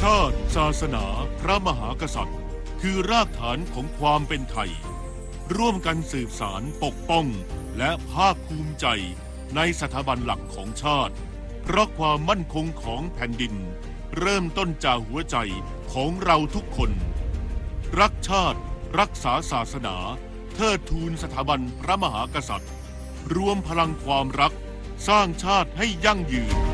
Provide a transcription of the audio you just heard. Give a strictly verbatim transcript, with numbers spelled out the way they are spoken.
าติศาสนาพระมหากษัตริย์คือรากฐานของความเป็นไทยร่วมกันสืบสารปกป้องและภาคภูมิใจในสถาบันหลักของชาติเพราะความมั่นคงของแผ่นดินเริ่มต้นจากหัวใจของเราทุกคนรักชาติรักษาศาสนาเทิดทูนสถาบันพระมหากษัตริย์รวมพลังความรักสร้างชาติให้ยั่งยืน